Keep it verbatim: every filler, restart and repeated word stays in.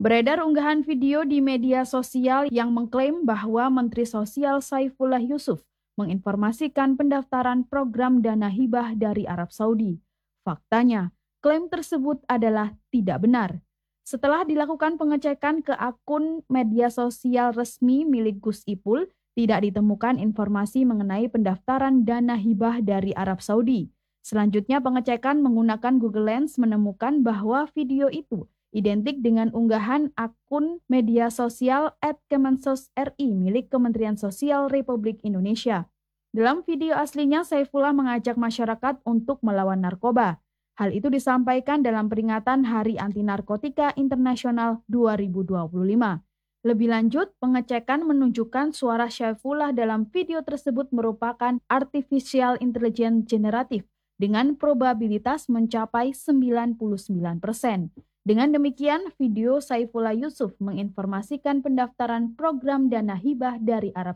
Beredar unggahan video di media sosial yang mengklaim bahwa Menteri Sosial Saifullah Yusuf menginformasikan pendaftaran program dana hibah dari Arab Saudi. Faktanya, klaim tersebut adalah tidak benar. Setelah dilakukan pengecekan ke akun media sosial resmi milik Gus Ipul, tidak ditemukan informasi mengenai pendaftaran dana hibah dari Arab Saudi. Selanjutnya pengecekan menggunakan Google Lens menemukan bahwa video itu identik dengan unggahan akun media sosial at Kemensos R I milik Kementerian Sosial Republik Indonesia. Dalam video aslinya, Saifullah mengajak masyarakat untuk melawan narkoba. Hal itu disampaikan dalam peringatan Hari Anti Narkotika Internasional dua ribu dua puluh lima. Lebih lanjut, pengecekan menunjukkan suara Saifullah dalam video tersebut merupakan artificial intelligence generatif dengan probabilitas mencapai sembilan puluh sembilan persen. Dengan demikian, video Saifullah Yusuf menginformasikan pendaftaran program dana hibah dari Arab